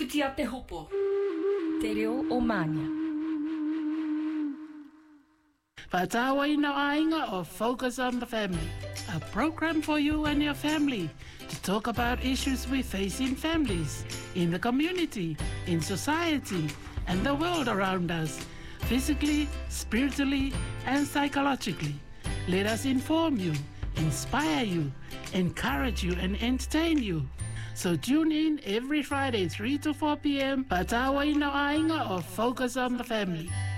Tukutia te hopo. Te reo o mania. Patawa ina ainga of Focus on the Family, a program for you and your family to talk about issues we face in families, in the community, in society, and the world around us, physically, spiritually, and psychologically. Let us inform you, inspire you, encourage you, and entertain you. So tune in every Friday, 3 to 4 p.m. Patawa ina ainga of Focus on the Family.